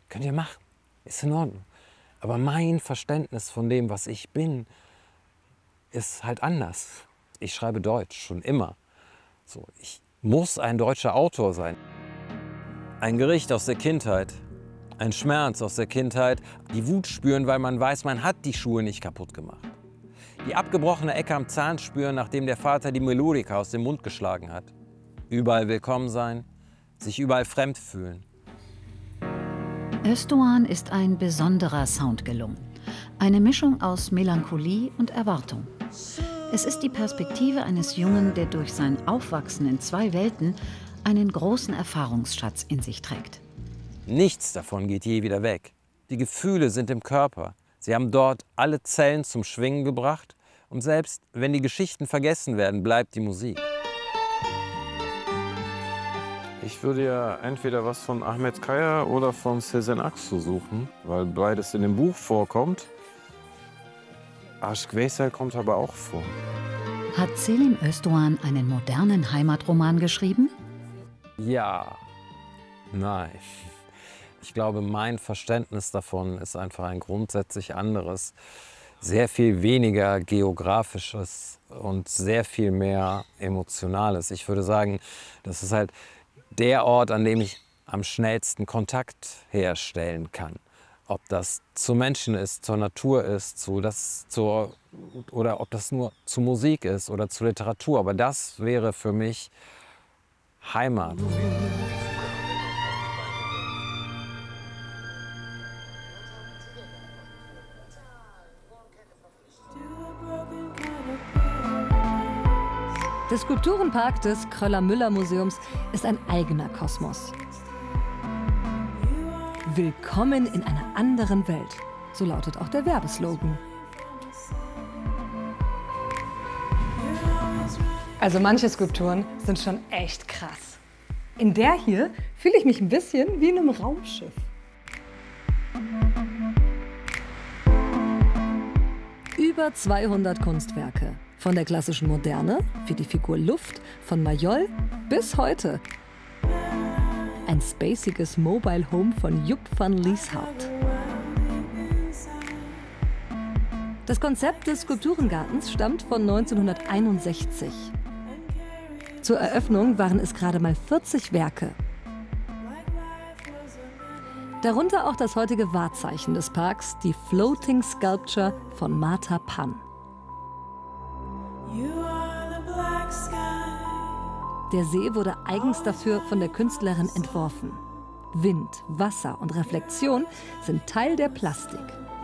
Könnt ihr machen, ist in Ordnung. Aber mein Verständnis von dem, was ich bin, ist halt anders. Ich schreibe Deutsch, schon immer. So, ich muss ein deutscher Autor sein. Ein Gericht aus der Kindheit, ein Schmerz aus der Kindheit, die Wut spüren, weil man weiß, man hat die Schuhe nicht kaputt gemacht. Die abgebrochene Ecke am Zahn spüren, nachdem der Vater die Melodika aus dem Mund geschlagen hat. Überall willkommen sein, sich überall fremd fühlen. Özdoğan ist ein besonderer Sound gelungen. Eine Mischung aus Melancholie und Erwartung. Es ist die Perspektive eines Jungen, der durch sein Aufwachsen in zwei Welten einen großen Erfahrungsschatz in sich trägt. Nichts davon geht je wieder weg. Die Gefühle sind im Körper. Sie haben dort alle Zellen zum Schwingen gebracht. Und selbst wenn die Geschichten vergessen werden, bleibt die Musik. Ich würde ja entweder was von Ahmet Kaya oder von Sezen Aksu suchen, weil beides in dem Buch vorkommt. Aşk Veysel kommt aber auch vor. Hat Selim Özdoğan einen modernen Heimatroman geschrieben? Ja, nein. Ich glaube, mein Verständnis davon ist einfach ein grundsätzlich anderes. Sehr viel weniger geografisches und sehr viel mehr emotionales. Ich würde sagen, das ist halt der Ort, an dem ich am schnellsten Kontakt herstellen kann. Ob das zu Menschen ist, zur Natur ist, oder ob das nur zu Musik ist oder zu Literatur. Aber das wäre für mich Heimat. Der Skulpturenpark des Kröller-Müller-Museums ist ein eigener Kosmos. Willkommen in einer anderen Welt, so lautet auch der Werbeslogan. Also manche Skulpturen sind schon echt krass. In der hier fühle ich mich ein bisschen wie in einem Raumschiff. Über 200 Kunstwerke. Von der klassischen Moderne, wie die Figur Luft, von Mayol bis heute. Ein spaciges Mobile Home von Joep van Lieshout. Das Konzept des Skulpturengartens stammt von 1961. Zur Eröffnung waren es gerade mal 40 Werke. Darunter auch das heutige Wahrzeichen des Parks, die Floating Sculpture von Marta Pan. Der See wurde eigens dafür von der Künstlerin entworfen. Wind, Wasser und Reflexion sind Teil der Plastik.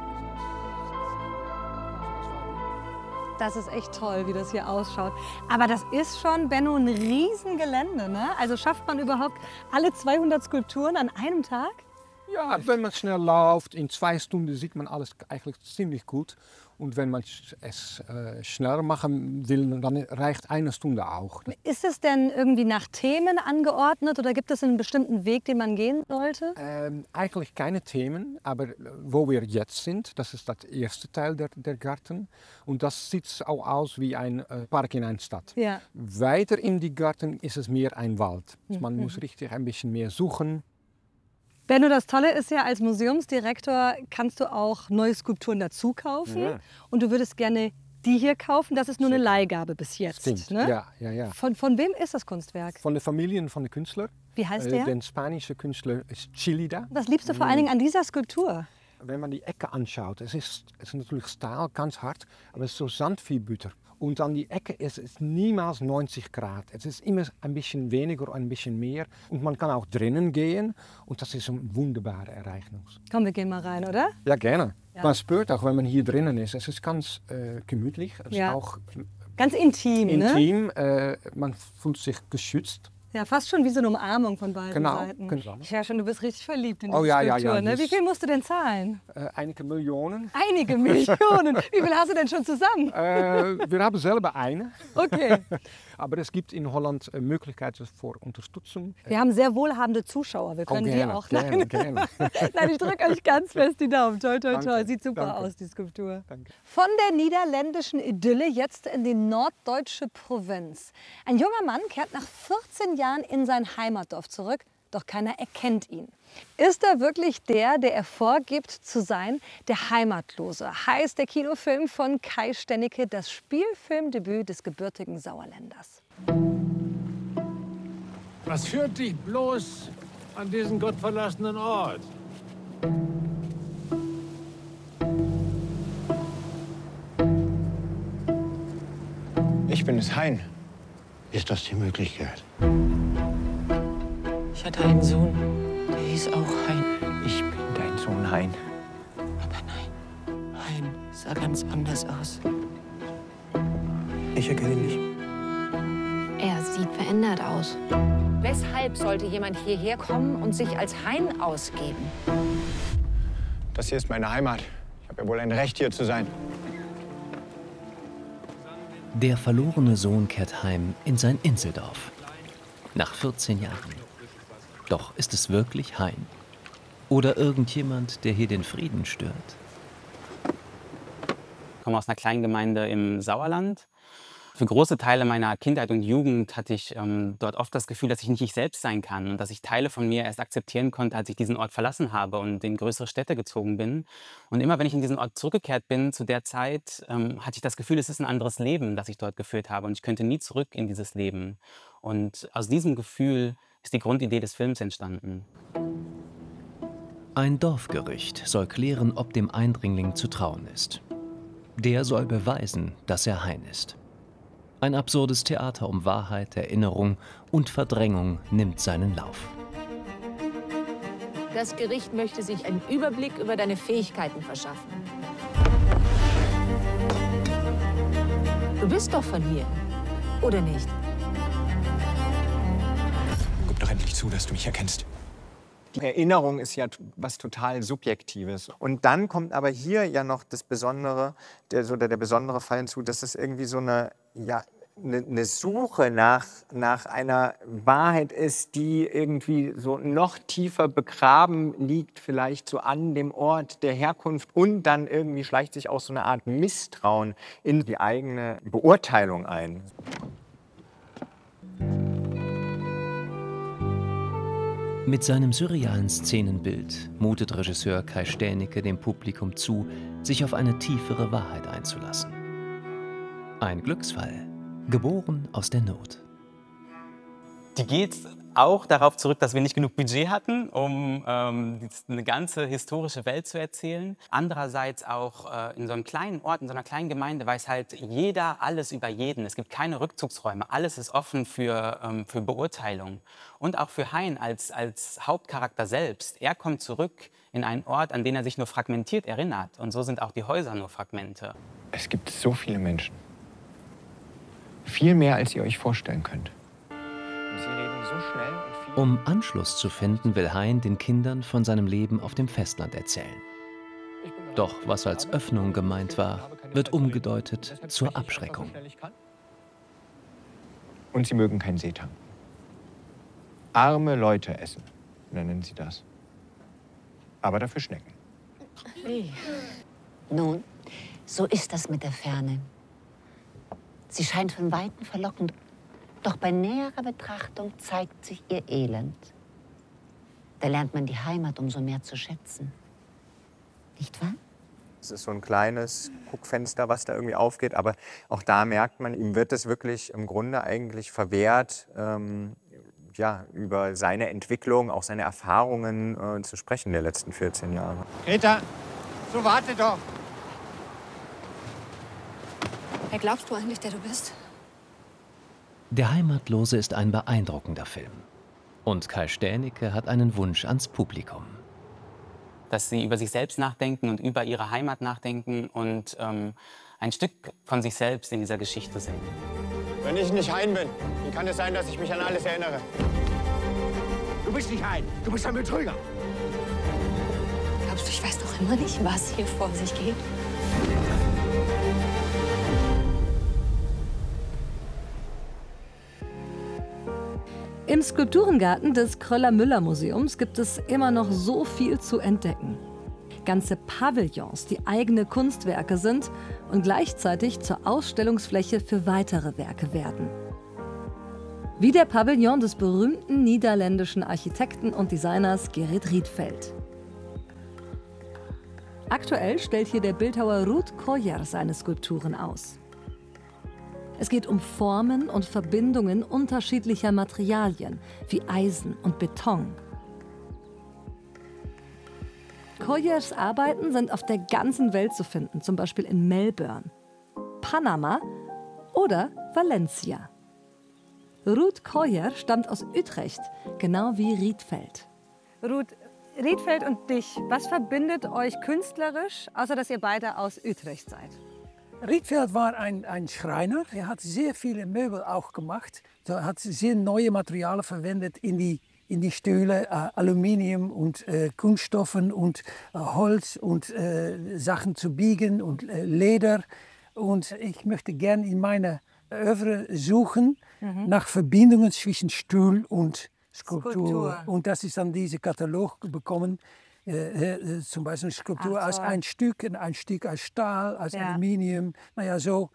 Das ist echt toll, wie das hier ausschaut. Aber das ist schon, Benno, ein Riesengelände, ne? Also schafft man überhaupt alle 200 Skulpturen an einem Tag? Ja, wenn man schnell läuft, in 2 Stunden sieht man alles eigentlich ziemlich gut. Und wenn man es schneller machen will, dann reicht 1 Stunde auch. Ist es denn irgendwie nach Themen angeordnet oder gibt es einen bestimmten Weg, den man gehen sollte? Eigentlich keine Themen, aber wo wir jetzt sind, das ist das erste Teil der Garten. Und das sieht auch aus wie ein Park in einer Stadt. Ja. Weiter in die Garten ist es mehr ein Wald. Also man muss richtig ein bisschen mehr suchen. Benno, das Tolle ist ja, als Museumsdirektor kannst du auch neue Skulpturen dazu kaufen. Ja. Und du würdest gerne die hier kaufen. Das ist nur eine Leihgabe bis jetzt. Stimmt, ne? Ja. Von wem ist das Kunstwerk? Von der Familie von den Künstlern. Wie heißt der? Der spanische Künstler ist Chilida. Was liebst du vor allen Dingen an dieser Skulptur? Wenn man die Ecke anschaut, es ist natürlich Stahl, ganz hart, aber es ist so Sandviehbutter. Und an die Ecke ist es niemals 90 Grad. Es ist immer ein bisschen weniger, ein bisschen mehr. Und man kann auch drinnen gehen. Und das ist ein wunderbares Ereignis. Komm, wir gehen mal rein, oder? Ja, gerne. Ja. Man spürt auch, wenn man hier drinnen ist, es ist ganz gemütlich. Es ist auch ganz intim, ne? Man fühlt sich geschützt. Ja, fast schon wie so eine Umarmung von beiden Seiten. Genau. Ich höre schon, du bist richtig verliebt in diese Skulptur. Ne? Wie viel musst du denn zahlen? Einige Millionen. Einige Millionen? Wie viel hast du denn schon zusammen? Wir haben selber eine. Okay. Aber es gibt in Holland Möglichkeiten für Unterstützung. Wir haben sehr wohlhabende Zuschauer. Wir können die auch. Gerne. Nein, ich drücke euch ganz fest die Daumen. Toll, toll, Danke. toll. Sieht super Danke. aus, die Skulptur. Danke. Von der niederländischen Idylle jetzt in die norddeutsche Provinz. Ein junger Mann kehrt nach 14 Jahren in sein Heimatdorf zurück, Doch keiner erkennt ihn. Ist er wirklich der, der er vorgibt zu sein? Der Heimatlose heißt der Kinofilm von Kai Stennecke, das Spielfilmdebüt des gebürtigen Sauerländers. Was führt dich bloß an diesen gottverlassenen Ort? Ich bin es, Hein. Ist das die Möglichkeit? Ich hatte einen Sohn, der hieß auch Hein. Ich bin dein Sohn, Hein. Aber nein, Hein sah ganz anders aus. Ich erkenne ihn nicht. Er sieht verändert aus. Weshalb sollte jemand hierher kommen und sich als Hein ausgeben? Das hier ist meine Heimat. Ich habe ja wohl ein Recht, hier zu sein. Der verlorene Sohn kehrt heim in sein Inseldorf. Nach 14 Jahren. Doch ist es wirklich Hein? Oder irgendjemand, der hier den Frieden stört? Ich komme aus einer kleinen Gemeinde im Sauerland. Für große Teile meiner Kindheit und Jugend hatte ich dort oft das Gefühl, dass ich nicht ich selbst sein kann und dass ich Teile von mir erst akzeptieren konnte, als ich diesen Ort verlassen habe und in größere Städte gezogen bin. Und immer, wenn ich in diesen Ort zurückgekehrt bin, zu der Zeit, hatte ich das Gefühl, es ist ein anderes Leben, das ich dort geführt habe und ich könnte nie zurück in dieses Leben. Und aus diesem Gefühl ist die Grundidee des Films entstanden. Ein Dorfgericht soll klären, ob dem Eindringling zu trauen ist. Der soll beweisen, dass er Hein ist. Ein absurdes Theater um Wahrheit, Erinnerung und Verdrängung nimmt seinen Lauf. Das Gericht möchte sich einen Überblick über deine Fähigkeiten verschaffen. Du bist doch von hier, oder nicht? Gib doch endlich zu, dass du mich erkennst. Erinnerung ist ja was total Subjektives. Und dann kommt aber hier ja noch das Besondere, der besondere Fall hinzu, dass es irgendwie so eine Suche nach einer Wahrheit ist, die irgendwie so noch tiefer begraben liegt, vielleicht so an dem Ort der Herkunft. Und dann irgendwie schleicht sich auch so eine Art Misstrauen in die eigene Beurteilung ein. Mit seinem surrealen Szenenbild mutet Regisseur Kai Stennecke dem Publikum zu, sich auf eine tiefere Wahrheit einzulassen. Ein Glücksfall, geboren aus der Not. Die geht auch darauf zurück, dass wir nicht genug Budget hatten, um eine ganze historische Welt zu erzählen. Andererseits auch in so einem kleinen Ort, in so einer kleinen Gemeinde weiß halt jeder alles über jeden. Es gibt keine Rückzugsräume. Alles ist offen für Beurteilung. Und auch für Hein als Hauptcharakter selbst. Er kommt zurück in einen Ort, an den er sich nur fragmentiert erinnert. Und so sind auch die Häuser nur Fragmente. Es gibt so viele Menschen. Viel mehr, als ihr euch vorstellen könnt. Und sie reden so schnell und viel. Um Anschluss zu finden, will Hein den Kindern von seinem Leben auf dem Festland erzählen. Doch was als Öffnung gemeint war, wird umgedeutet zur Abschreckung. Und sie mögen keinen Seetang. Arme Leute essen, nennen sie das. Aber dafür Schnecken. Nun, so ist das mit der Ferne. Sie scheint von Weitem verlockend, doch bei näherer Betrachtung zeigt sich ihr Elend. Da lernt man die Heimat umso mehr zu schätzen. Nicht wahr? Es ist so ein kleines Guckfenster, was da irgendwie aufgeht, aber auch da merkt man, ihm wird es wirklich im Grunde eigentlich verwehrt, über seine Entwicklung, auch seine Erfahrungen zu sprechen der letzten 14 Jahre. Greta, so warte doch! Wer glaubst du eigentlich, der du bist? Der Heimatlose ist ein beeindruckender Film. Und Kai Stennecke hat einen Wunsch ans Publikum. Dass sie über sich selbst nachdenken und über ihre Heimat nachdenken und ein Stück von sich selbst in dieser Geschichte sehen. Wenn ich nicht Hein bin, wie kann es sein, dass ich mich an alles erinnere? Du bist nicht Hein, du bist ein Betrüger. Glaubst du, ich weiß doch immer nicht, was hier vor sich geht? Im Skulpturengarten des Kröller-Müller-Museums gibt es immer noch so viel zu entdecken. Ganze Pavillons, die eigene Kunstwerke sind und gleichzeitig zur Ausstellungsfläche für weitere Werke werden. Wie der Pavillon des berühmten niederländischen Architekten und Designers Gerrit Rietveld. Aktuell stellt hier der Bildhauer Ruud Kröyer seine Skulpturen aus. Es geht um Formen und Verbindungen unterschiedlicher Materialien, wie Eisen und Beton. Kröyers Arbeiten sind auf der ganzen Welt zu finden, zum Beispiel in Melbourne, Panama oder Valencia. Ruud Kröyer stammt aus Utrecht, genau wie Rietveld. Ruud, Rietveld und dich, was verbindet euch künstlerisch, außer dass ihr beide aus Utrecht seid? Rietveld war ein Schreiner. Er hat sehr viele Möbel auch gemacht. Er hat sehr neue Materialien verwendet in die Stühle, Aluminium und Kunststoffen und Holz und Sachen zu biegen und Leder. Und ich möchte gerne in meiner Oeuvre suchen nach Verbindungen zwischen Stuhl und Skulptur. Und das ist dann dieser Katalog bekommen. Zum Beispiel eine Skulptur aus ein Stück aus Stahl, aus Aluminium. Naja, so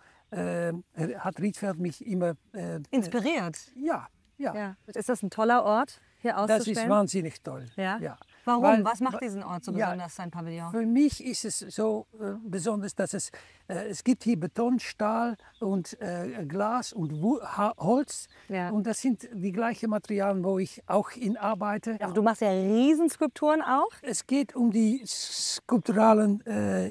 hat Rietveld mich immer inspiriert. Ja. Ist das ein toller Ort, hier auszustellen? Das ist wahnsinnig toll. Ja? Warum? Was macht diesen Ort so besonders, sein Pavillon? Für mich ist es so besonders, dass es gibt hier Beton, Stahl und Glas und Holz. Ja. Und das sind die gleichen Materialien, wo ich auch arbeite. Also du machst ja Riesenskulpturen auch? Es geht um die skulpturalen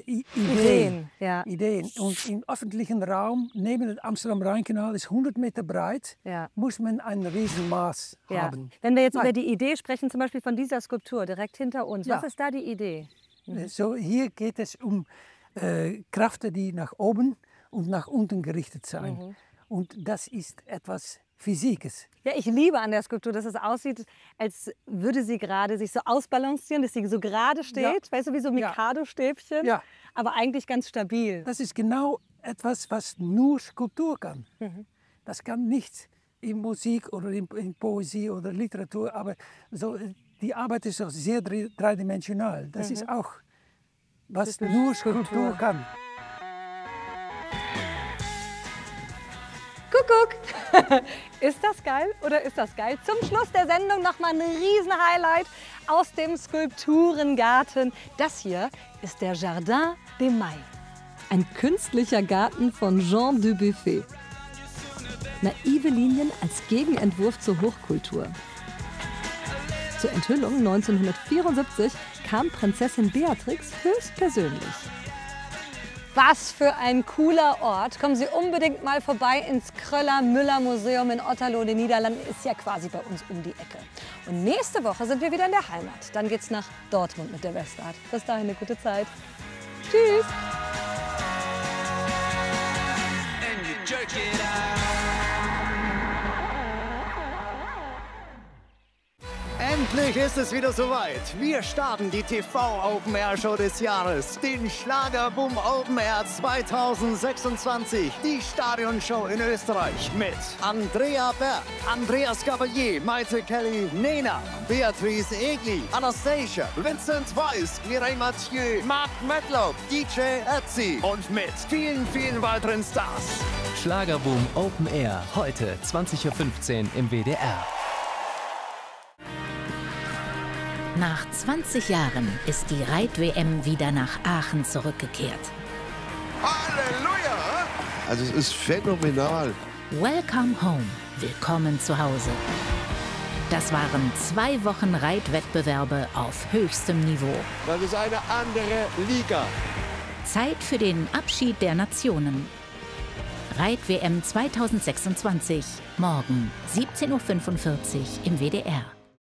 Ideen. Ja. Ideen. Und im öffentlichen Raum, neben dem Amsterdam-Rheinkanal, ist 100 Meter breit, muss man ein Riesenmaß haben. Wenn wir jetzt über die Idee sprechen, zum Beispiel von dieser Skulptur direkt hinter uns, was ist da die Idee? So, hier geht es um Kräfte, die nach oben und nach unten gerichtet sind. Und das ist etwas Physikes. Ja, ich liebe an der Skulptur, dass es aussieht, als würde sie gerade sich so ausbalancieren, dass sie so gerade steht, weißt du, wie so Mikado-Stäbchen, aber eigentlich ganz stabil. Das ist genau etwas, was nur Skulptur kann. Das kann nicht in Musik oder in Poesie oder Literatur, aber so, die Arbeit ist auch sehr dreidimensional. Das ist auch, was nur Skulptur kann. Kuckuck! Ist das geil oder ist das geil? Zum Schluss der Sendung nochmal ein Riesen-Highlight aus dem Skulpturengarten. Das hier ist der Jardin des Mai. Ein künstlicher Garten von Jean Dubuffet. Naive Linien als Gegenentwurf zur Hochkultur. Zur Enthüllung 1974 kam Prinzessin Beatrix höchstpersönlich. Was für ein cooler Ort. Kommen Sie unbedingt mal vorbei ins Kröller-Müller-Museum in Otterlo. Die Niederlande ist ja quasi bei uns um die Ecke. Und nächste Woche sind wir wieder in der Heimat. Dann geht's nach Dortmund mit der Westart. Bis dahin eine gute Zeit. Tschüss. Endlich ist es wieder soweit. Wir starten die TV-Open-Air-Show des Jahres, den Schlagerboom Open Air 2026. Die Stadionshow in Österreich mit Andrea Berg, Andreas Gabalier, Maite Kelly, Nena, Beatrice Egli, Anastasia, Vincent Weiss, Mireille Mathieu, Mark Medlock, DJ Ötzi und mit vielen, vielen weiteren Stars. Schlagerboom Open Air, heute 20:15 Uhr im WDR. Nach 20 Jahren ist die Reit-WM wieder nach Aachen zurückgekehrt. Halleluja! Also es ist phänomenal. Welcome home, willkommen zu Hause. Das waren 2 Wochen Reitwettbewerbe auf höchstem Niveau. Das ist eine andere Liga. Zeit für den Abschied der Nationen. Reit-WM 2026, morgen 17:45 Uhr im WDR.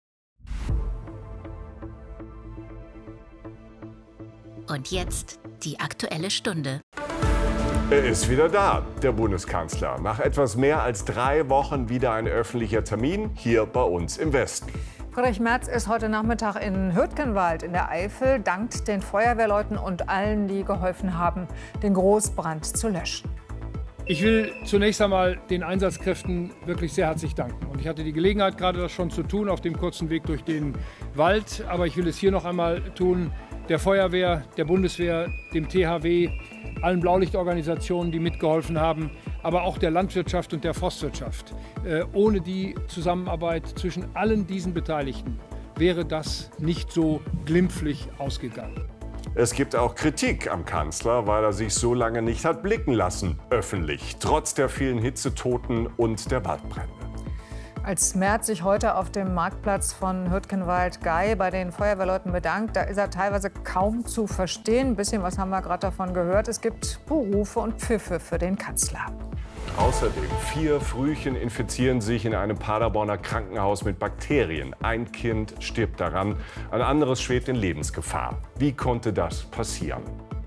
Und jetzt die Aktuelle Stunde. Er ist wieder da, der Bundeskanzler. Nach etwas mehr als 3 Wochen wieder ein öffentlicher Termin hier bei uns im Westen. Friedrich Merz ist heute Nachmittag in Hürtgenwald in der Eifel, dankt den Feuerwehrleuten und allen, die geholfen haben, den Großbrand zu löschen. Ich will zunächst einmal den Einsatzkräften wirklich sehr herzlich danken. Und ich hatte die Gelegenheit, gerade das schon zu tun, auf dem kurzen Weg durch den Wald. Aber ich will es hier noch einmal tun. Der Feuerwehr, der Bundeswehr, dem THW, allen Blaulichtorganisationen, die mitgeholfen haben, aber auch der Landwirtschaft und der Forstwirtschaft. Ohne die Zusammenarbeit zwischen allen diesen Beteiligten wäre das nicht so glimpflich ausgegangen. Es gibt auch Kritik am Kanzler, weil er sich so lange nicht hat blicken lassen, öffentlich, trotz der vielen Hitzetoten und der Waldbrände. Als Merz sich heute auf dem Marktplatz von Hürtgenwald-Gey bei den Feuerwehrleuten bedankt, da ist er teilweise kaum zu verstehen. Ein bisschen was haben wir gerade davon gehört. Es gibt Buhrufe und Pfiffe für den Kanzler. Außerdem 4 Frühchen infizieren sich in einem Paderborner Krankenhaus mit Bakterien. Ein Kind stirbt daran, ein anderes schwebt in Lebensgefahr. Wie konnte das passieren?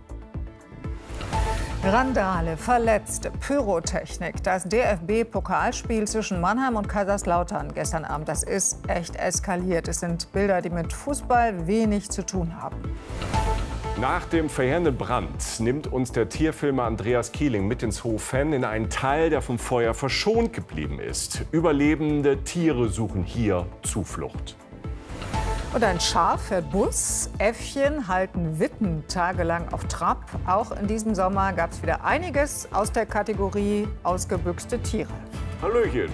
Randale, Verletzte, Pyrotechnik. Das DFB-Pokalspiel zwischen Mannheim und Kaiserslautern gestern Abend, das ist echt eskaliert. Es sind Bilder, die mit Fußball wenig zu tun haben. Nach dem verheerenden Brand nimmt uns der Tierfilmer Andreas Kieling mit ins Hofen in einen Teil, der vom Feuer verschont geblieben ist. Überlebende Tiere suchen hier Zuflucht. Und ein Schaf fährt Bus, Äffchen halten Witten tagelang auf Trab. Auch in diesem Sommer gab es wieder einiges aus der Kategorie ausgebüxte Tiere. Hallöchen.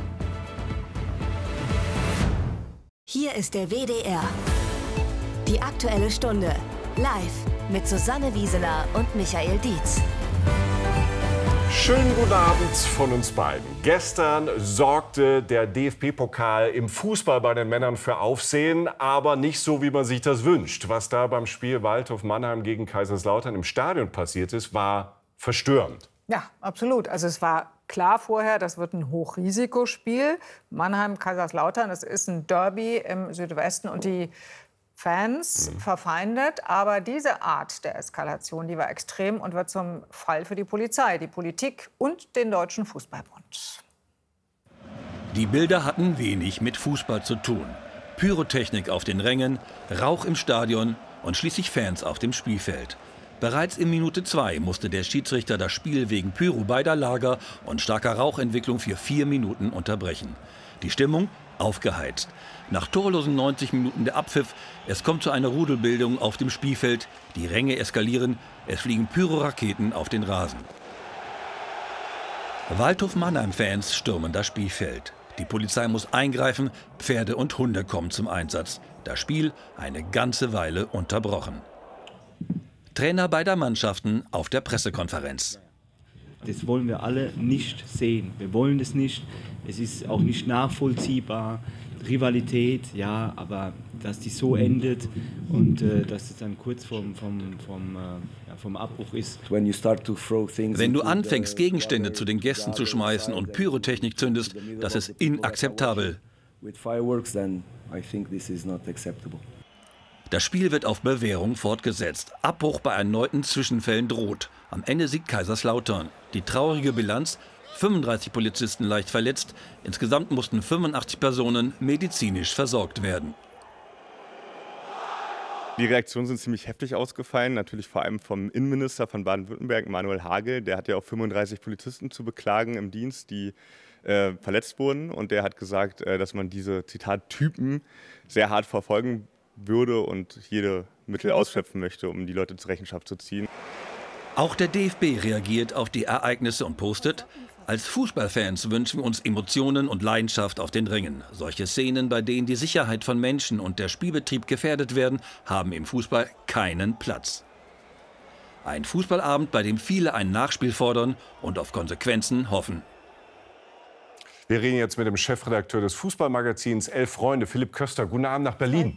Hier ist der WDR. Die Aktuelle Stunde. Live mit Susanne Wieseler und Michael Dietz. Schönen guten Abend von uns beiden. Gestern sorgte der DFB-Pokal im Fußball bei den Männern für Aufsehen, aber nicht so, wie man sich das wünscht. Was da beim Spiel Waldhof Mannheim gegen Kaiserslautern im Stadion passiert ist, war verstörend. Ja, absolut. Also es war klar vorher, das wird ein Hochrisikospiel. Mannheim-Kaiserslautern, das ist ein Derby im Südwesten und die Fans verfeindet, aber diese Art der Eskalation, die war extrem und wird zum Fall für die Polizei, die Politik und den Deutschen Fußballbund. Die Bilder hatten wenig mit Fußball zu tun. Pyrotechnik auf den Rängen, Rauch im Stadion und schließlich Fans auf dem Spielfeld. Bereits in Minute 2 musste der Schiedsrichter das Spiel wegen Pyro beider Lager und starker Rauchentwicklung für 4 Minuten unterbrechen. Die Stimmung aufgeheizt. Nach torlosen 90 Minuten der Abpfiff, es kommt zu einer Rudelbildung auf dem Spielfeld, die Ränge eskalieren, es fliegen Pyroraketen auf den Rasen. Waldhof Mannheim-Fans stürmen das Spielfeld. Die Polizei muss eingreifen, Pferde und Hunde kommen zum Einsatz. Das Spiel eine ganze Weile unterbrochen. Trainer beider Mannschaften auf der Pressekonferenz. Das wollen wir alle nicht sehen. Wir wollen das nicht. Es ist auch nicht nachvollziehbar. Rivalität, ja, aber dass die so endet und dass es dann kurz vom Abbruch ist. Wenn du anfängst, Gegenstände zu den Gästen zu schmeißen und Pyrotechnik zündest, das ist inakzeptabel. Das Spiel wird auf Bewährung fortgesetzt. Abbruch bei erneuten Zwischenfällen droht. Am Ende siegt Kaiserslautern. Die traurige Bilanz: 35 Polizisten leicht verletzt. Insgesamt mussten 85 Personen medizinisch versorgt werden. Die Reaktionen sind ziemlich heftig ausgefallen, natürlich vor allem vom Innenminister von Baden-Württemberg, Manuel Hagel. Der hat ja auch 35 Polizisten zu beklagen im Dienst, die verletzt wurden. Und der hat gesagt, dass man diese, Zitat, Typen sehr hart verfolgen würde und jede Mittel ausschöpfen möchte, um die Leute zur Rechenschaft zu ziehen. Auch der DFB reagiert auf die Ereignisse und postet: Als Fußballfans wünschen wir uns Emotionen und Leidenschaft auf den Rängen. Solche Szenen, bei denen die Sicherheit von Menschen und der Spielbetrieb gefährdet werden, haben im Fußball keinen Platz. Ein Fußballabend, bei dem viele ein Nachspiel fordern und auf Konsequenzen hoffen. Wir reden jetzt mit dem Chefredakteur des Fußballmagazins Elf Freunde, Philipp Köster. Guten Abend nach Berlin.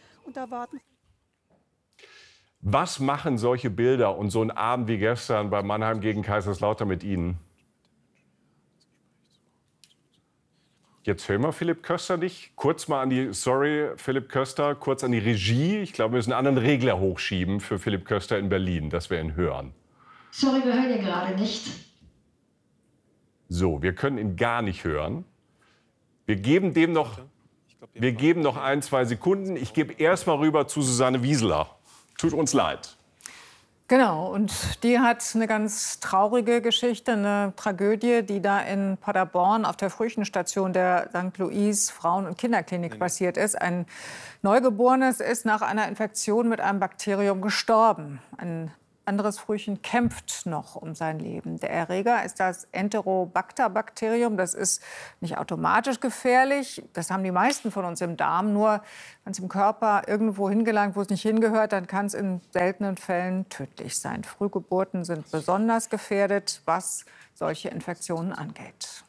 Was machen solche Bilder und so ein Abend wie gestern bei Mannheim gegen Kaiserslautern mit Ihnen? Jetzt hören wir Philipp Köster nicht. Kurz mal an die, sorry Philipp Köster, kurz an die Regie. Ich glaube, wir müssen einen anderen Regler hochschieben für Philipp Köster in Berlin, dass wir ihn hören. Sorry, wir hören ihn gerade nicht. So, wir können ihn gar nicht hören. Wir geben dem noch 1-2 Sekunden. Ich gebe erst mal rüber zu Susanne Wieseler. Tut uns leid. Genau, und die hat eine ganz traurige Geschichte, eine Tragödie, die da in Paderborn auf der Frühchenstation der St. Louis Frauen- und Kinderklinik passiert ist. Ein Neugeborenes ist nach einer Infektion mit einem Bakterium gestorben. Ein anderes Frühchen kämpft noch um sein Leben. Der Erreger ist das Enterobacter-Bakterium. Das ist nicht automatisch gefährlich. Das haben die meisten von uns im Darm. Nur wenn es im Körper irgendwo hingelangt, wo es nicht hingehört, dann kann es in seltenen Fällen tödlich sein. Frühgeburten sind besonders gefährdet, was solche Infektionen angeht.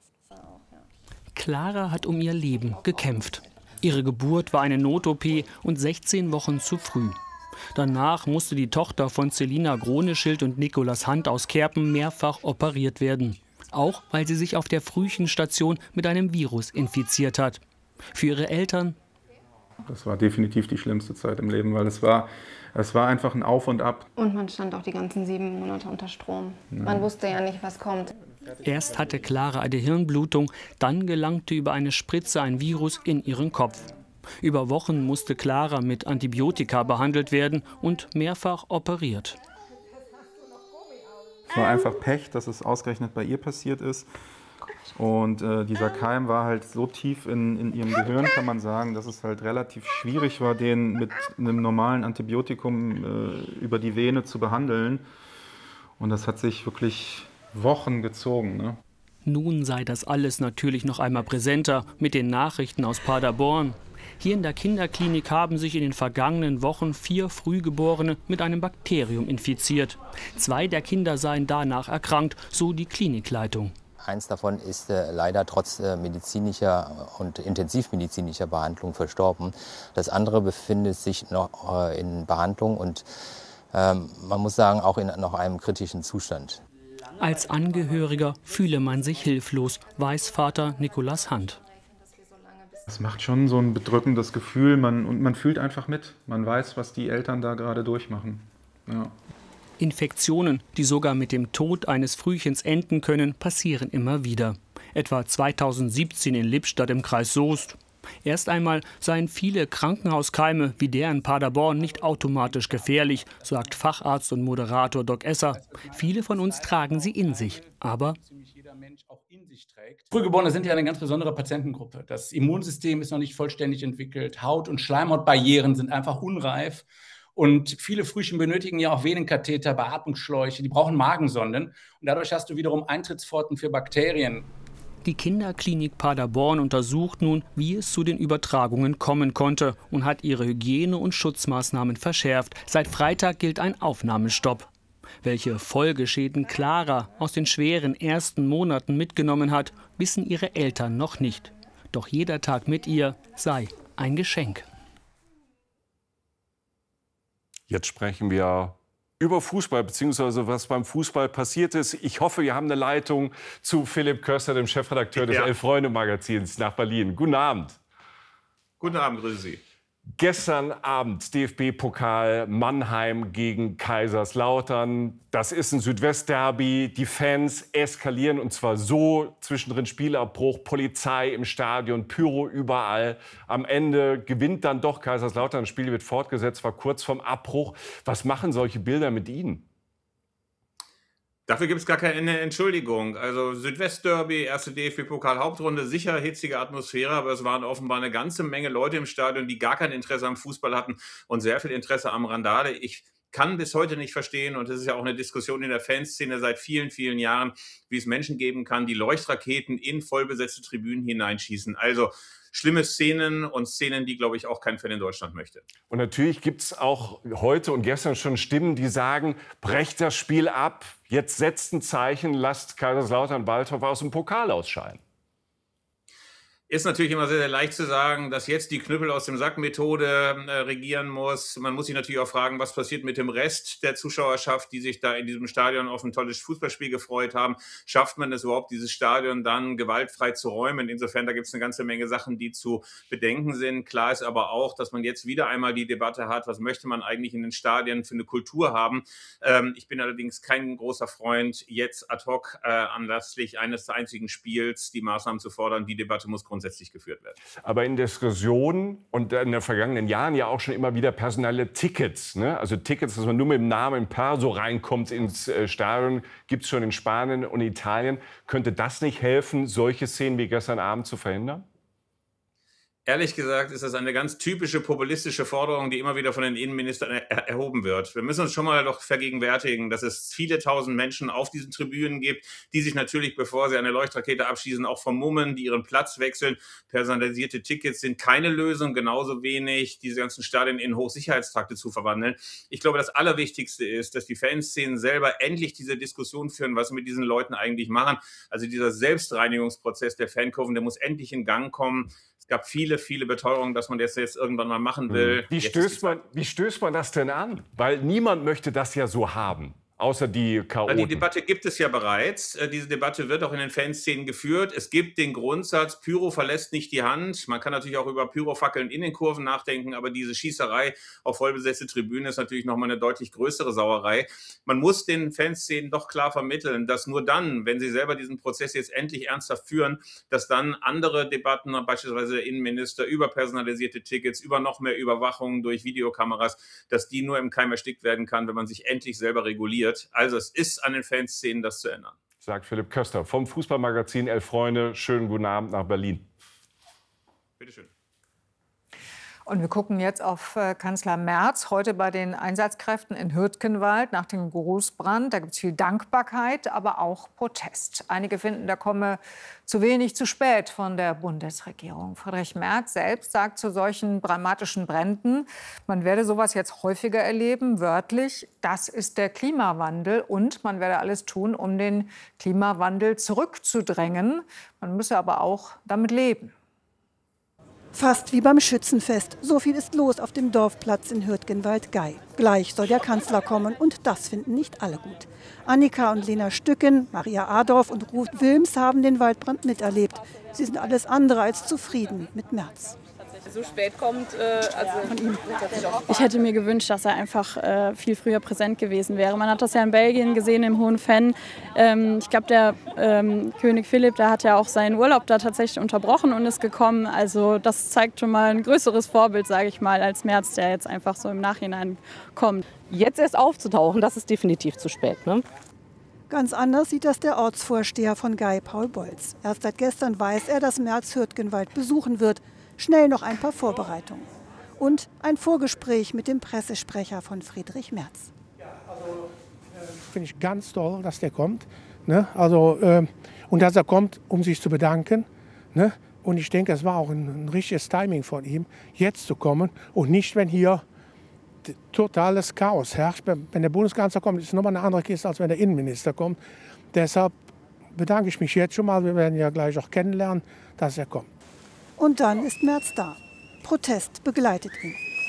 Clara hat um ihr Leben gekämpft. Ihre Geburt war eine Not-OP und 16 Wochen zu früh. Danach musste die Tochter von Selina Groneschild und Nicolas Hand aus Kerpen mehrfach operiert werden. Auch weil sie sich auf der Frühchenstation mit einem Virus infiziert hat. Für ihre Eltern: Das war definitiv die schlimmste Zeit im Leben, weil es war einfach ein Auf und Ab. Und man stand auch die ganzen 7 Monate unter Strom. Man wusste ja nicht, was kommt. Erst hatte Clara eine Hirnblutung, dann gelangte über eine Spritze ein Virus in ihren Kopf. Über Wochen musste Clara mit Antibiotika behandelt werden und mehrfach operiert. Es war einfach Pech, dass es ausgerechnet bei ihr passiert ist. Und dieser Keim war halt so tief in ihrem Gehirn, kann man sagen, dass es halt relativ schwierig war, den mit einem normalen Antibiotikum über die Vene zu behandeln. Und das hat sich wirklich Wochen gezogen, ne? Nun sei das alles natürlich noch einmal präsenter mit den Nachrichten aus Paderborn. Hier in der Kinderklinik haben sich in den vergangenen Wochen 4 Frühgeborene mit einem Bakterium infiziert. 2 der Kinder seien danach erkrankt, so die Klinikleitung. Eins davon ist leider trotz medizinischer und intensivmedizinischer Behandlung verstorben. Das andere befindet sich noch in Behandlung und man muss sagen, auch in noch einem kritischen Zustand. Als Angehöriger fühle man sich hilflos, weiß Vater Nicolas Hand. Es macht schon so ein bedrückendes Gefühl und man fühlt einfach mit. Man weiß, was die Eltern da gerade durchmachen. Ja. Infektionen, die sogar mit dem Tod eines Frühchens enden können, passieren immer wieder. Etwa 2017 in Lippstadt im Kreis Soest. Erst einmal seien viele Krankenhauskeime wie der in Paderborn nicht automatisch gefährlich, sagt Facharzt und Moderator Doc Esser. Viele von uns tragen sie in sich, aber Frühgeborene sind ja eine ganz besondere Patientengruppe. Das Immunsystem ist noch nicht vollständig entwickelt. Haut- und Schleimhautbarrieren sind einfach unreif. Und viele Frühchen benötigen ja auch Venenkatheter, Beatmungsschläuche, die brauchen Magensonden. Und dadurch hast du wiederum Eintrittspforten für Bakterien. Die Kinderklinik Paderborn untersucht nun, wie es zu den Übertragungen kommen konnte und hat ihre Hygiene- und Schutzmaßnahmen verschärft. Seit Freitag gilt ein Aufnahmestopp. Welche Folgeschäden Clara aus den schweren ersten Monaten mitgenommen hat, wissen ihre Eltern noch nicht. Doch jeder Tag mit ihr sei ein Geschenk. Jetzt sprechen wir über Fußball, beziehungsweise was beim Fußball passiert ist. Ich hoffe, wir haben eine Leitung zu Philipp Köster, dem Chefredakteur des Elf-Freunde-Magazins nach Berlin. Guten Abend. Guten Abend, grüße Sie. Gestern Abend DFB-Pokal Mannheim gegen Kaiserslautern. Das ist ein Südwest-Derby. Die Fans eskalieren und zwar so: zwischendrin Spielabbruch, Polizei im Stadion, Pyro überall. Am Ende gewinnt dann doch Kaiserslautern. Das Spiel wird fortgesetzt, war kurz vorm Abbruch. Was machen solche Bilder mit Ihnen? Dafür gibt es gar keine Entschuldigung. Also Südwest-Derby, erste DFB-Pokal-Hauptrunde, sicher hitzige Atmosphäre, aber es waren offenbar eine ganze Menge Leute im Stadion, die gar kein Interesse am Fußball hatten und sehr viel Interesse am Randale. Ich kann bis heute nicht verstehen, und das ist ja auch eine Diskussion in der Fanszene seit vielen, vielen Jahren, wie es Menschen geben kann, die Leuchtraketen in vollbesetzte Tribünen hineinschießen. Also schlimme Szenen und Szenen, die, glaube ich, auch kein Fan in Deutschland möchte. Und natürlich gibt es auch heute und gestern schon Stimmen, die sagen, brecht das Spiel ab, jetzt setzt ein Zeichen, lasst Kaiserslautern-Waldhof aus dem Pokal ausscheiden. Ist natürlich immer sehr, sehr leicht zu sagen, dass jetzt die Knüppel aus dem Sack-Methode regieren muss. Man muss sich natürlich auch fragen, was passiert mit dem Rest der Zuschauerschaft, die sich da in diesem Stadion auf ein tolles Fußballspiel gefreut haben. Schafft man es überhaupt, dieses Stadion dann gewaltfrei zu räumen? Insofern, da gibt es eine ganze Menge Sachen, die zu bedenken sind. Klar ist aber auch, dass man jetzt wieder einmal die Debatte hat, was möchte man eigentlich in den Stadien für eine Kultur haben. Ich bin allerdings kein großer Freund, jetzt ad hoc anlässlich eines einzigen Spiels die Maßnahmen zu fordern. Die Debatte muss grundsätzlich geführt werden. Aber in Diskussionen und in den vergangenen Jahren ja auch schon immer wieder personelle Tickets, ne? Also Tickets, dass man nur mit dem Namen im Perso reinkommt ins Stadion, gibt es schon in Spanien und Italien. Könnte das nicht helfen, solche Szenen wie gestern Abend zu verhindern? Ehrlich gesagt ist das eine ganz typische populistische Forderung, die immer wieder von den Innenministern erhoben wird. Wir müssen uns schon mal doch vergegenwärtigen, dass es viele tausend Menschen auf diesen Tribünen gibt, die sich natürlich, bevor sie eine Leuchtrakete abschießen, auch vermummen, die ihren Platz wechseln. Personalisierte Tickets sind keine Lösung, genauso wenig diese ganzen Stadien in Hochsicherheitstrakte zu verwandeln. Ich glaube, das Allerwichtigste ist, dass die Fanszenen selber endlich diese Diskussion führen, was sie mit diesen Leuten eigentlich machen. Also dieser Selbstreinigungsprozess der Fankurven, der muss endlich in Gang kommen. Es gab viele Beteuerungen, dass man das jetzt irgendwann mal machen will. Wie stößt man das denn an? Weil niemand möchte das ja so haben. Außer die Chaoten. Die Debatte gibt es ja bereits. Diese Debatte wird auch in den Fanszenen geführt. Es gibt den Grundsatz, Pyro verlässt nicht die Hand. Man kann natürlich auch über Pyrofackeln in den Kurven nachdenken, aber diese Schießerei auf vollbesetzte Tribüne ist natürlich nochmal eine deutlich größere Sauerei. Man muss den Fanszenen doch klar vermitteln, dass nur dann, wenn sie selber diesen Prozess jetzt endlich ernsthaft führen, dass dann andere Debatten, beispielsweise der Innenminister, über personalisierte Tickets, über noch mehr Überwachung durch Videokameras, dass die nur im Keim erstickt werden kann, wenn man sich endlich selber reguliert. Also es ist an den Fanszenen, das zu ändern. Sagt Philipp Köster vom Fußballmagazin Elf Freunde. Schönen guten Abend nach Berlin. Bitte schön. Und wir gucken jetzt auf Kanzler Merz, heute bei den Einsatzkräften in Hürtgenwald nach dem Großbrand. Da gibt es viel Dankbarkeit, aber auch Protest. Einige finden, da komme zu wenig zu spät von der Bundesregierung. Friedrich Merz selbst sagt zu solchen dramatischen Bränden, man werde sowas jetzt häufiger erleben, wörtlich, das ist der Klimawandel und man werde alles tun, um den Klimawandel zurückzudrängen. Man müsse aber auch damit leben. Fast wie beim Schützenfest. So viel ist los auf dem Dorfplatz in Hürtgenwald-Gei. Gleich soll der Kanzler kommen und das finden nicht alle gut. Annika und Lena Stücken, Maria Adorf und Ruth Wilms haben den Waldbrand miterlebt. Sie sind alles andere als zufrieden mit Merz. So spät kommt, von ihm. Ich hätte mir gewünscht, dass er einfach viel früher präsent gewesen wäre. Man hat das ja in Belgien gesehen, im Hohen Venn. Ich glaube, der König Philipp, der hat ja auch seinen Urlaub da tatsächlich unterbrochen und ist gekommen. Also das zeigt schon mal ein größeres Vorbild, sage ich mal, als Merz, der jetzt einfach so im Nachhinein kommt. Jetzt erst aufzutauchen, das ist definitiv zu spät, ne? Ganz anders sieht das der Ortsvorsteher von Gei, Paul Bolz. Erst seit gestern weiß er, dass Merz Hürtgenwald besuchen wird. Schnell noch ein paar Vorbereitungen. Und ein Vorgespräch mit dem Pressesprecher von Friedrich Merz. Finde ich ganz toll, dass der kommt. Ne? Und dass er kommt, um sich zu bedanken. Ne? Und ich denke, es war auch ein richtiges Timing von ihm, jetzt zu kommen. Und nicht, wenn hier totales Chaos herrscht. Wenn der Bundeskanzler kommt, ist es nochmal eine andere Kiste, als wenn der Innenminister kommt. Deshalb bedanke ich mich jetzt schon mal. Wir werden ja gleich auch kennenlernen, dass er kommt. Und dann ist Merz da. Protest begleitet ihn.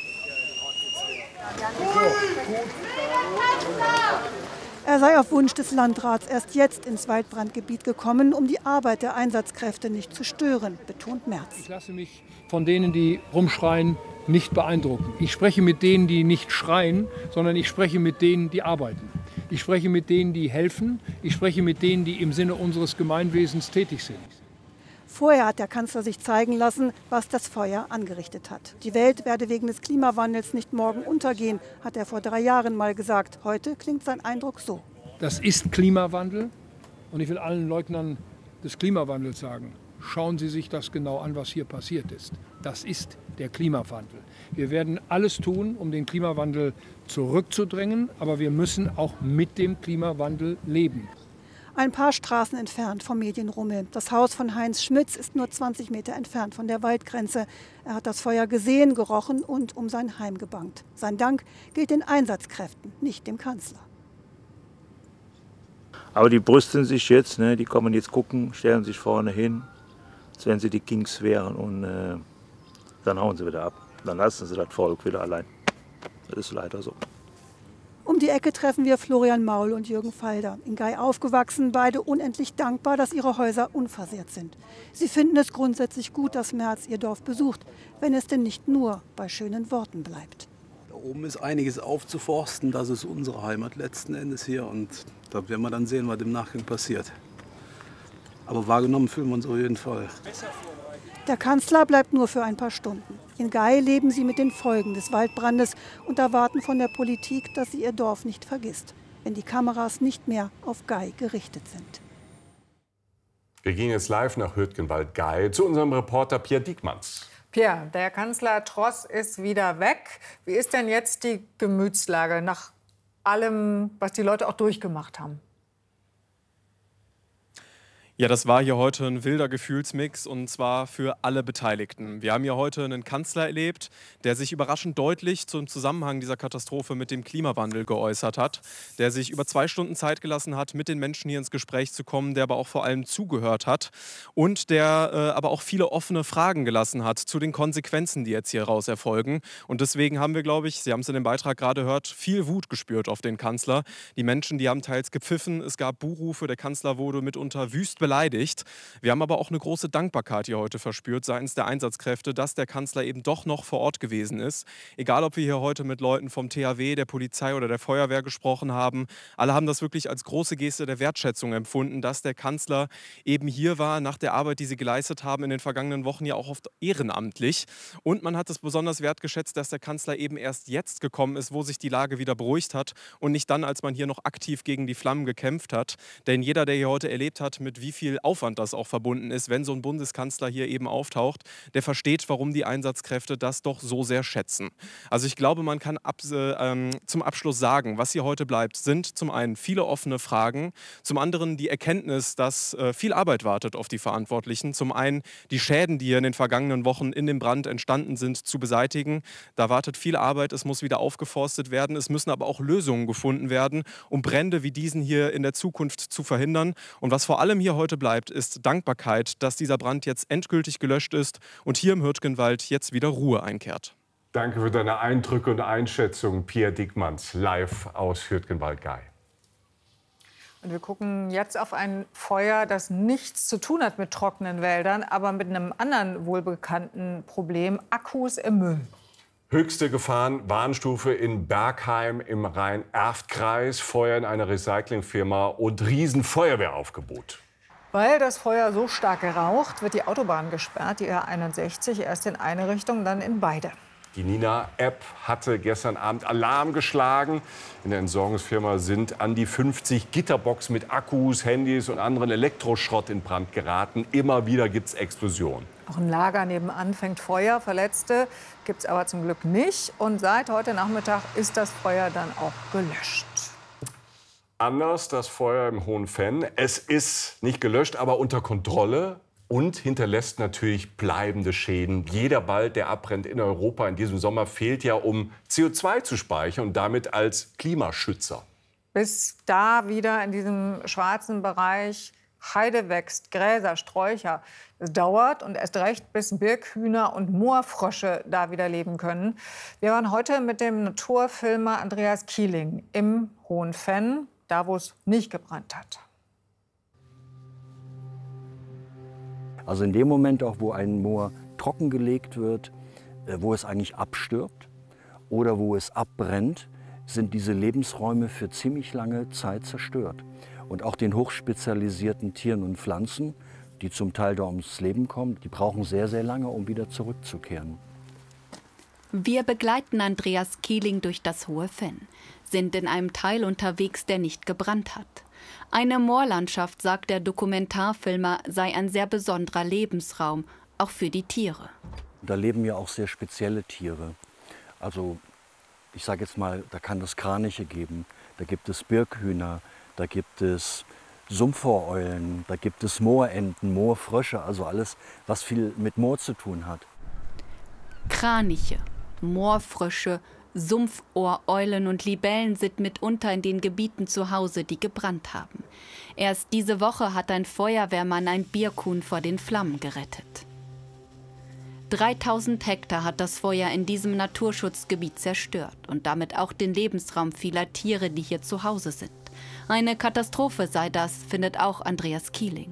Er sei auf Wunsch des Landrats erst jetzt ins Waldbrandgebiet gekommen, um die Arbeit der Einsatzkräfte nicht zu stören, betont Merz. Ich lasse mich von denen, die rumschreien, nicht beeindrucken. Ich spreche mit denen, die nicht schreien, sondern ich spreche mit denen, die arbeiten. Ich spreche mit denen, die helfen. Ich spreche mit denen, die im Sinne unseres Gemeinwesens tätig sind. Vorher hat der Kanzler sich zeigen lassen, was das Feuer angerichtet hat. Die Welt werde wegen des Klimawandels nicht morgen untergehen, hat er vor 3 Jahren mal gesagt. Heute klingt sein Eindruck so. Das ist Klimawandel. Und ich will allen Leugnern des Klimawandels sagen, schauen Sie sich das genau an, was hier passiert ist. Das ist der Klimawandel. Wir werden alles tun, um den Klimawandel zurückzudrängen, aber wir müssen auch mit dem Klimawandel leben. Ein paar Straßen entfernt vom Medienrummel. Das Haus von Heinz Schmitz ist nur 20 Meter entfernt von der Waldgrenze. Er hat das Feuer gesehen, gerochen und um sein Heim gebangt. Sein Dank gilt den Einsatzkräften, nicht dem Kanzler. Aber die brüsten sich jetzt, ne? Die kommen jetzt gucken, stellen sich vorne hin, als wenn sie die Kings wären und dann hauen sie wieder ab. Dann lassen sie das Volk wieder allein. Das ist leider so. Um die Ecke treffen wir Florian Maul und Jürgen Falder. In Gei aufgewachsen, beide unendlich dankbar, dass ihre Häuser unversehrt sind. Sie finden es grundsätzlich gut, dass Merz ihr Dorf besucht, wenn es denn nicht nur bei schönen Worten bleibt. Da oben ist einiges aufzuforsten, das ist unsere Heimat letzten Endes hier und da werden wir dann sehen, was im Nachgang passiert. Aber wahrgenommen fühlen wir uns auf jeden Fall. Der Kanzler bleibt nur für ein paar Stunden. In Gei leben sie mit den Folgen des Waldbrandes und erwarten von der Politik, dass sie ihr Dorf nicht vergisst, wenn die Kameras nicht mehr auf Gei gerichtet sind. Wir gehen jetzt live nach Hürtgenwald-Gei zu unserem Reporter Pierre Diekmanns. Pierre, der Kanzler Tross ist wieder weg. Wie ist denn jetzt die Gemütslage nach allem, was die Leute auch durchgemacht haben? Ja, das war hier heute ein wilder Gefühlsmix und zwar für alle Beteiligten. Wir haben hier heute einen Kanzler erlebt, der sich überraschend deutlich zum Zusammenhang dieser Katastrophe mit dem Klimawandel geäußert hat, der sich über 2 Stunden Zeit gelassen hat, mit den Menschen hier ins Gespräch zu kommen, der aber auch vor allem zugehört hat und der aber auch viele offene Fragen gelassen hat zu den Konsequenzen, die jetzt hier raus erfolgen. Und deswegen haben wir, glaube ich, Sie haben es in dem Beitrag gerade gehört, viel Wut gespürt auf den Kanzler. Die Menschen, die haben teils gepfiffen, es gab Buhrufe, der Kanzler wurde mitunter wüst beleidigt. Wir haben aber auch eine große Dankbarkeit hier heute verspürt seitens der Einsatzkräfte, dass der Kanzler eben doch noch vor Ort gewesen ist. Egal, ob wir hier heute mit Leuten vom THW, der Polizei oder der Feuerwehr gesprochen haben, alle haben das wirklich als große Geste der Wertschätzung empfunden, dass der Kanzler eben hier war, nach der Arbeit, die sie geleistet haben in den vergangenen Wochen, ja auch oft ehrenamtlich. Und man hat es besonders wertgeschätzt, dass der Kanzler eben erst jetzt gekommen ist, wo sich die Lage wieder beruhigt hat und nicht dann, als man hier noch aktiv gegen die Flammen gekämpft hat. Denn jeder, der hier heute erlebt hat, mit wie viel Aufwand das auch verbunden ist, wenn so ein Bundeskanzler hier eben auftaucht, der versteht, warum die Einsatzkräfte das doch so sehr schätzen. Also ich glaube, man kann zum Abschluss sagen, was hier heute bleibt, sind zum einen viele offene Fragen, zum anderen die Erkenntnis, dass viel Arbeit wartet auf die Verantwortlichen, zum einen die Schäden, die hier in den vergangenen Wochen in dem Brand entstanden sind, zu beseitigen. Da wartet viel Arbeit, es muss wieder aufgeforstet werden, es müssen aber auch Lösungen gefunden werden, um Brände wie diesen hier in der Zukunft zu verhindern. Und was vor allem hier heute bleibt, ist Dankbarkeit, dass dieser Brand jetzt endgültig gelöscht ist und hier im Hürtgenwald jetzt wieder Ruhe einkehrt. Danke für deine Eindrücke und Einschätzungen, Pierre Dickmanns, live aus Hürtgenwald-Gay. Und wir gucken jetzt auf ein Feuer, das nichts zu tun hat mit trockenen Wäldern, aber mit einem anderen wohlbekannten Problem: Akkus im Müll. Höchste Gefahrenwarnstufe in Bergheim im Rhein-Erft-Kreis, Feuer in einer Recyclingfirma und Riesenfeuerwehraufgebot. Weil das Feuer so stark raucht, wird die Autobahn gesperrt, die R61, erst in eine Richtung, dann in beide. Die Nina-App hatte gestern Abend Alarm geschlagen. In der Entsorgungsfirma sind an die 50 Gitterboxen mit Akkus, Handys und anderen Elektroschrott in Brand geraten. Immer wieder gibt es Explosionen. Auch ein Lager nebenan fängt Feuer. Verletzte gibt es aber zum Glück nicht. Und seit heute Nachmittag ist das Feuer dann auch gelöscht. Anders das Feuer im Hohenfenn. Es ist nicht gelöscht, aber unter Kontrolle. Und hinterlässt natürlich bleibende Schäden. Jeder Wald, der abbrennt in Europa in diesem Sommer, fehlt ja, um CO2 zu speichern und damit als Klimaschützer. Bis da wieder in diesem schwarzen Bereich Heide wächst, Gräser, Sträucher. Es dauert und erst recht, bis Birkhühner und Moorfrösche da wieder leben können. Wir waren heute mit dem Naturfilmer Andreas Kieling im Hohenfenn, da wo es nicht gebrannt hat. Also in dem Moment auch, wo ein Moor trockengelegt wird, wo es eigentlich abstirbt oder wo es abbrennt, sind diese Lebensräume für ziemlich lange Zeit zerstört. Und auch den hochspezialisierten Tieren und Pflanzen, die zum Teil da ums Leben kommen, die brauchen sehr, sehr lange, um wieder zurückzukehren. Wir begleiten Andreas Kieling durch das Hohenfenn, sind in einem Teil unterwegs, der nicht gebrannt hat. Eine Moorlandschaft, sagt der Dokumentarfilmer, sei ein sehr besonderer Lebensraum, auch für die Tiere. Da leben ja auch sehr spezielle Tiere. Also ich sage jetzt mal, da kann es Kraniche geben, da gibt es Birkhühner, da gibt es Sumpfohreulen, da gibt es Moorenten, Moorfrösche, also alles, was viel mit Moor zu tun hat. Kraniche, Moorfrösche, Sumpfohreulen und Libellen sind mitunter in den Gebieten zu Hause, die gebrannt haben. Erst diese Woche hat ein Feuerwehrmann ein Birkhuhn vor den Flammen gerettet. 3000 Hektar hat das Feuer in diesem Naturschutzgebiet zerstört und damit auch den Lebensraum vieler Tiere, die hier zu Hause sind. Eine Katastrophe sei das, findet auch Andreas Kieling.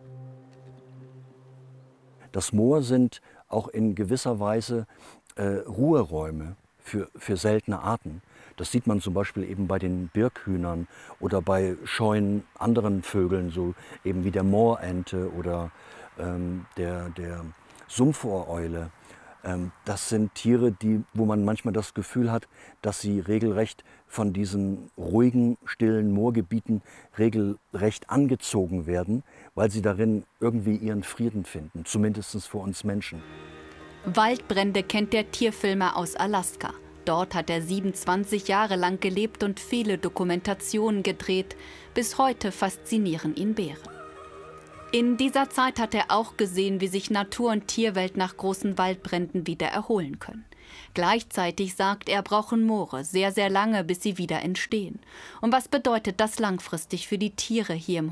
Das Moor sind auch in gewisser Weise Ruheräume für seltene Arten. Das sieht man zum Beispiel eben bei den Birkhühnern oder bei scheuen anderen Vögeln, so eben wie der Moorente oder der Sumpfohreule. Das sind Tiere, wo man manchmal das Gefühl hat, dass sie regelrecht von diesen ruhigen, stillen Moorgebieten regelrecht angezogen werden, weil sie darin irgendwie ihren Frieden finden, zumindest für uns Menschen. Waldbrände kennt der Tierfilmer aus Alaska. Dort hat er 27 Jahre lang gelebt und viele Dokumentationen gedreht. Bis heute faszinieren ihn Bären. In dieser Zeit hat er auch gesehen, wie sich Natur und Tierwelt nach großen Waldbränden wieder erholen können. Gleichzeitig sagt er, brauchen Moore sehr, sehr lange, bis sie wieder entstehen. Und was bedeutet das langfristig für die Tiere hier im